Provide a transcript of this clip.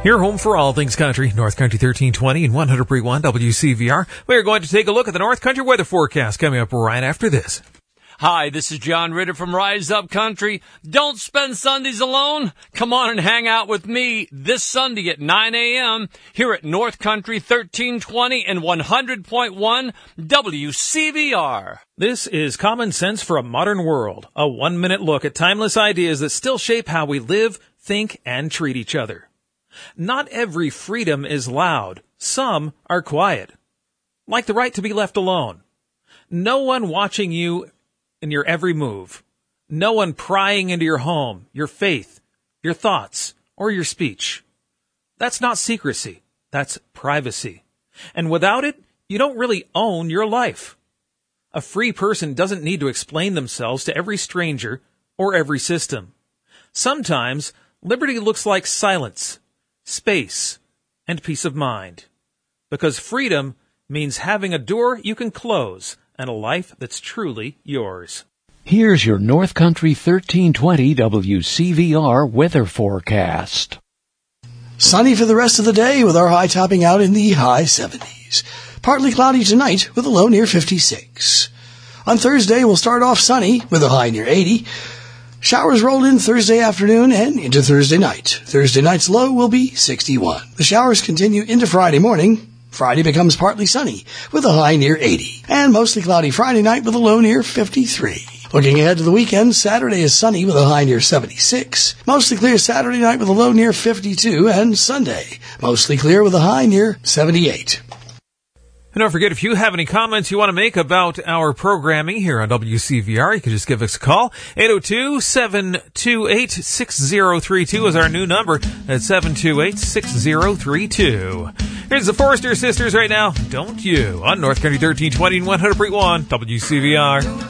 Your home for all things country, North Country 1320 and 100.1 WCVR. We are going to take a look at the North Country weather forecast coming up right after this. Hi, this is John Ritter from Rise Up Country. Don't spend Sundays alone. Come on and hang out with me this Sunday at 9 a.m. here at North Country 1320 and 100.1 WCVR. This is Common Sense for a Modern World, a 1-minute look at timeless ideas that still shape how we live, think, and treat each other. Not every freedom is loud. Some are quiet. Like the right to be left alone. No one watching you in your every move. No one prying into your home, your faith, your thoughts, or your speech. That's not secrecy. That's privacy. And without it, you don't really own your life. A free person doesn't need to explain themselves to every stranger or every system. Sometimes liberty looks like silence, space, and peace of mind. Because freedom means having a door you can close and a life that's truly yours. Here's your North Country 1320 WCVR weather forecast. Sunny for the rest of the day with our high topping out in the high 70s. Partly cloudy tonight with a low near 56. On Thursday, we'll start off sunny with a high near 80. Showers roll in Thursday afternoon and into Thursday night. Thursday night's low will be 61. The showers continue into Friday morning. Friday becomes partly sunny with a high near 80. And mostly cloudy Friday night with a low near 53. Looking ahead to the weekend, Saturday is sunny with a high near 76. Mostly clear Saturday night with a low near 52. And Sunday, mostly clear with a high near 78. And don't forget, if you have any comments you want to make about our programming here on WCVR, you can just give us a call. 802-728-6032 is our new number. That's 728-6032. Here's the Forrester Sisters right now. Don't you? On North Country 1320 and 100.1 WCVR.